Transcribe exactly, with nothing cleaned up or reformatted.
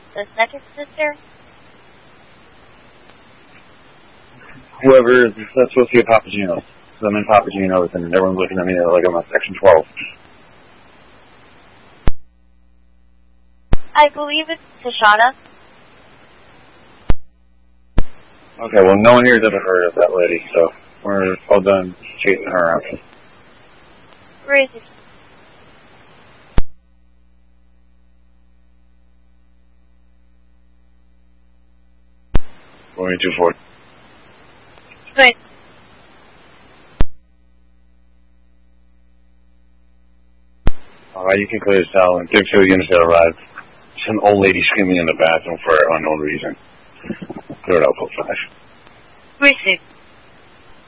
The second sister? Whoever, that's supposed to be a Papagino. So I'm in Papagino's and everyone's looking at me like I'm on section twelve. I believe it's Tashana. Okay, well, no one here has ever heard of that lady, so we're all done chasing her around. Where is it? twenty-two forty. Good. Alright, you can clear the cell and give two units that arrived. Some old lady screaming in the bathroom for unknown reason. Clear it out, code five. Receive.